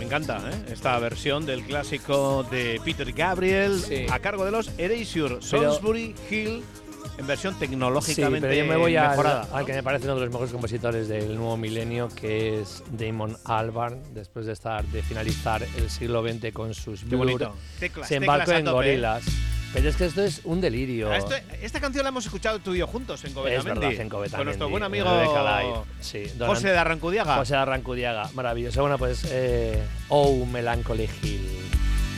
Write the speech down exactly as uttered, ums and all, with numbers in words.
encanta, ¿eh? Esta versión del clásico de Peter Gabriel, sí, a cargo de los Erasure, Salisbury Hill, en versión tecnológicamente sí, pero yo me voy mejorada. Al, al que me parece uno de los mejores compositores del nuevo milenio, que es Damon Albarn, después de estar de finalizar el siglo veinte con sus Blur, teclas, se embarcó en tope. Gorillaz. Pero es que esto es un delirio. Esto, esta canción la hemos escuchado tú y yo juntos en Covetamendi. Es verdad, en Covetamendi. Con nuestro buen amigo sí, José de Arrancudiaga. José de Arrancudiaga, maravilloso. Bueno, pues, eh, Oh, Melancholy Hill.